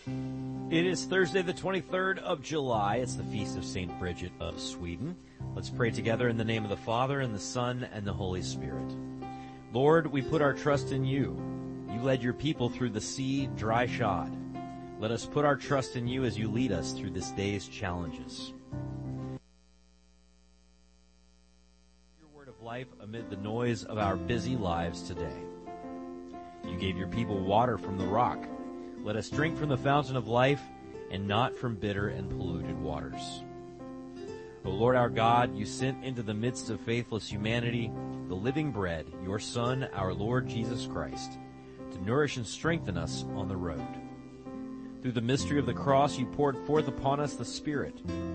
It is Thursday, the 23rd of July. It's the Feast of St. Bridget of Sweden. Let's pray together in the name of the Father, and the Son, and the Holy Spirit. Lord, we put our trust in you. You led your people through the sea dry-shod. Let us put our trust in you as you lead us through this day's challenges. Your word of life amid the noise of our busy lives today. You gave your people water from the rock. Let us drink from the fountain of life and not from bitter and polluted waters. O Lord our God, you sent into the midst of faithless humanity the living bread, your Son, our Lord Jesus Christ, to nourish and strengthen us on the road. Through the mystery of the cross, you poured forth upon us the Spirit,